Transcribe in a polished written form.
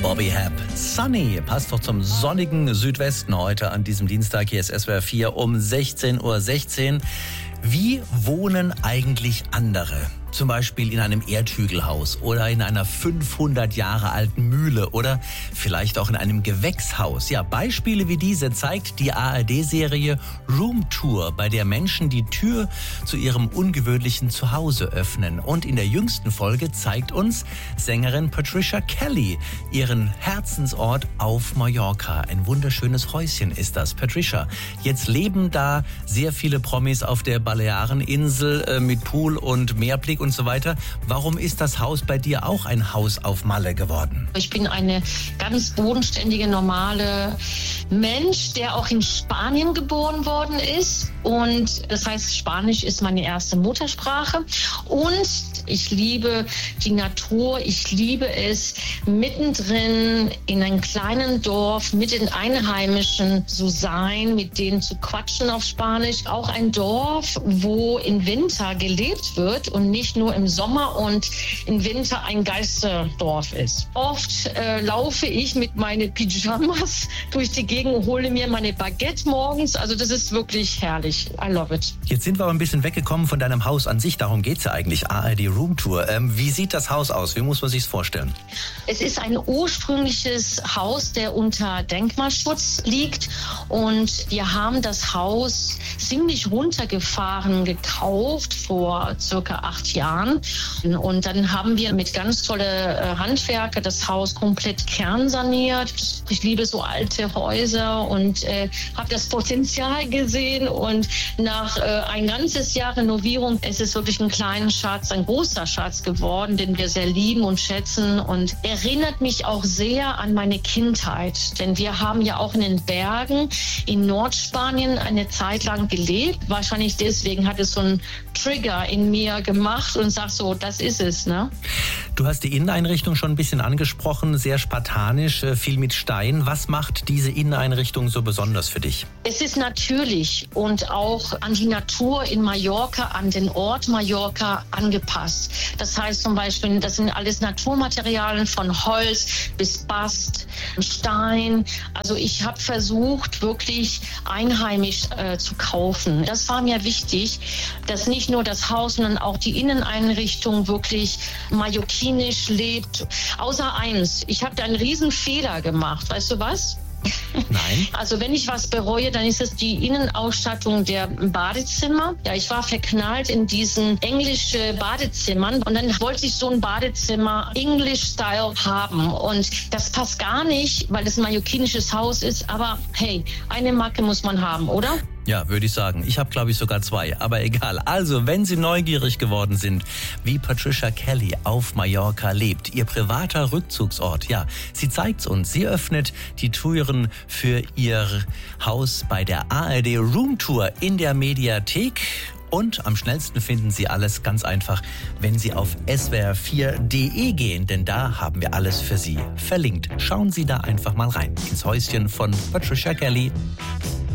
Bobby Hebb. Sunny passt doch zum sonnigen Südwesten heute an diesem Dienstag. Hier ist SWR 4 um 16:16 Uhr. Wie wohnen eigentlich andere? Zum Beispiel in einem Erdhügelhaus oder in einer 500 Jahre alten Mühle oder vielleicht auch in einem Gewächshaus. Ja, Beispiele wie diese zeigt die ARD-Serie Room Tour, bei der Menschen die Tür zu ihrem ungewöhnlichen Zuhause öffnen. Und in der jüngsten Folge zeigt uns Sängerin Patricia Kelly ihren Herzensort auf Mallorca. Ein wunderschönes Häuschen ist das. Patricia, jetzt leben da sehr viele Promis auf der Baleareninsel mit Pool und Meerblick und so weiter. Warum ist das Haus bei dir auch ein Haus auf Malle geworden? Ich bin eine ganz bodenständige, normale Mensch, der auch in Spanien geboren worden ist. Und das heißt, Spanisch ist meine erste Muttersprache. Und ich liebe die Natur. Ich liebe es, mittendrin in einem kleinen Dorf mit den Einheimischen zu sein, mit denen zu quatschen auf Spanisch. Auch ein Dorf, wo im Winter gelebt wird und nicht nur im Sommer und im Winter ein Geisterdorf ist. Oft laufe ich mit meinen Pyjamas durch die Gegend und hole mir meine Baguette morgens. Also das ist wirklich herrlich. I love it. Jetzt sind wir aber ein bisschen weggekommen von deinem Haus an sich. Darum geht's ja eigentlich, ARD Room Tour. Wie sieht das Haus aus? Wie muss man sich's vorstellen? Es ist ein ursprüngliches Haus, der unter Denkmalschutz liegt. Und wir haben das Haus ziemlich runtergefahren gekauft vor circa 8 Jahren. Und dann haben wir mit ganz tolle Handwerker das Haus komplett kernsaniert. Ich liebe so alte Häuser und habe das Potenzial gesehen. Und nach ein ganzes Jahr Renovierung ist es wirklich ein kleiner Schatz, ein großer Schatz geworden, den wir sehr lieben und schätzen. Und erinnert mich auch sehr an meine Kindheit. Denn wir haben ja auch in den Bergen in Nordspanien eine Zeit lang gelebt. Wahrscheinlich deswegen hat es so einen Trigger in mir gemacht und sagt so, das ist es, ne? Du hast die Inneneinrichtung schon ein bisschen angesprochen, sehr spartanisch, viel mit Stein. Was macht diese Inneneinrichtung so besonders für dich? Es ist natürlich und auch an die Natur in Mallorca, an den Ort Mallorca angepasst. Das heißt zum Beispiel, das sind alles Naturmaterialien von Holz bis Bast, Stein. Also ich habe versucht, wirklich einheimisch zu kaufen. Das war mir wichtig, dass nicht nur das Haus, sondern auch die Inneneinrichtung wirklich mallorquinisch lebt. Außer eins, ich habe da einen riesen Fehler gemacht. Weißt du was? Nein. Also wenn ich was bereue, dann ist es die Innenausstattung der Badezimmer. Ja, ich war verknallt in diesen englischen Badezimmern und dann wollte ich so ein Badezimmer English-Style haben und das passt gar nicht, weil es ein mallorquinisches Haus ist, aber hey, eine Marke muss man haben, oder? Ja, würde ich sagen. Ich habe, glaube ich, sogar 2, aber egal. Also, wenn Sie neugierig geworden sind, wie Patricia Kelly auf Mallorca lebt, ihr privater Rückzugsort, ja, sie zeigt's uns. Sie öffnet die Türen für ihr Haus bei der ARD Room Tour in der Mediathek. Und am schnellsten finden Sie alles ganz einfach, wenn Sie auf swr4.de gehen, denn da haben wir alles für Sie verlinkt. Schauen Sie da einfach mal rein ins Häuschen von Patricia Kelly.